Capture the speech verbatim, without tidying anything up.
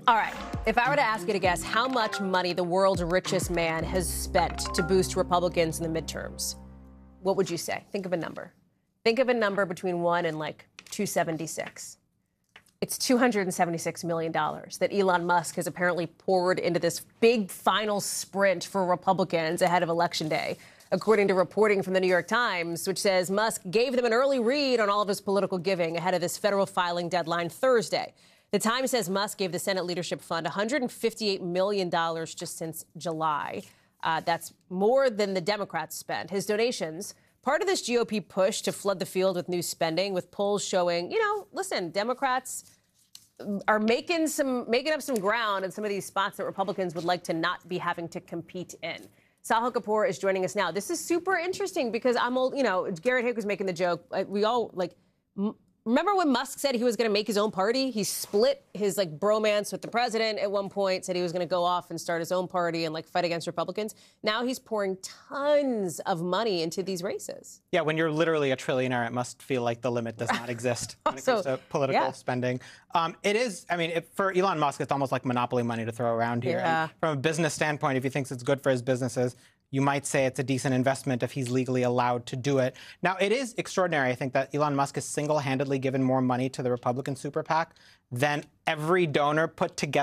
All right. If I were to ask you to guess how much money the world's richest man has spent to boost Republicans in the midterms, what would you say? Think of a number. Think of a number between one and like two seventy-six. It's two hundred seventy-six million dollars that Elon Musk has apparently poured into this big final sprint for Republicans ahead of Election Day, according to reporting from the New York Times, which says Musk gave them an early read on all of his political giving ahead of this federal filing deadline Thursday. The Times says Musk gave the Senate Leadership Fund one hundred fifty-eight million dollars just since July. Uh, that's more than the Democrats spent. His donations, part of this G O P push to flood the field with new spending, with polls showing, you know, listen, Democrats are making some making up some ground in some of these spots that Republicans would like to not be having to compete in. Sahil Kapoor is joining us now. This is super interesting because I'm old, you know, Garrett Hick was making the joke. We all like, m- remember when Musk said he was going to make his own party? He split his like bromance with the president at one point, said he was going to go off and start his own party and like fight against Republicans. Now he's pouring tons of money into these races. Yeah, when you're literally a trillionaire, it must feel like the limit does not exist when it so, comes to political yeah. spending. Um, it is, I mean, if, for Elon Musk, it's almost like monopoly money to throw around here. Yeah. And from a business standpoint, if he thinks it's good for his businesses, you might say it's a decent investment if he's legally allowed to do it. Now, it is extraordinary, I think, that Elon Musk has single-handedly given more money to the Republican super PAC than every donor put together.